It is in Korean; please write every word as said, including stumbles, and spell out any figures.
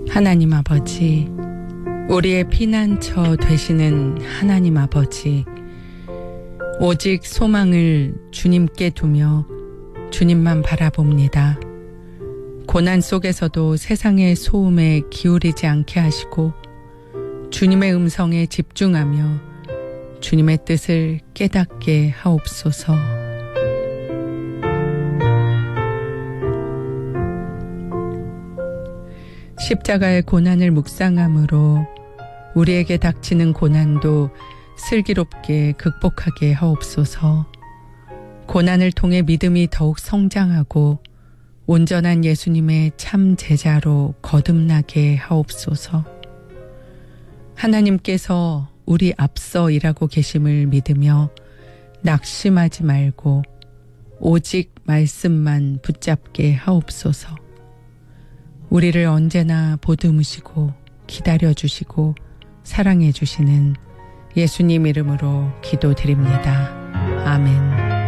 하나님 아버지, 우리의 피난처 되시는 하나님 아버지, 오직 소망을 주님께 두며 주님만 바라봅니다. 고난 속에서도 세상의 소음에 기울이지 않게 하시고 주님의 음성에 집중하며 주님의 뜻을 깨닫게 하옵소서. 십자가의 고난을 묵상함으로 우리에게 닥치는 고난도 슬기롭게 극복하게 하옵소서. 고난을 통해 믿음이 더욱 성장하고 온전한 예수님의 참 제자로 거듭나게 하옵소서. 하나님께서 우리 앞서 일하고 계심을 믿으며 낙심하지 말고 오직 말씀만 붙잡게 하옵소서. 우리를 언제나 보듬으시고 기다려주시고 사랑해주시는 예수님 이름으로 기도드립니다. 아멘.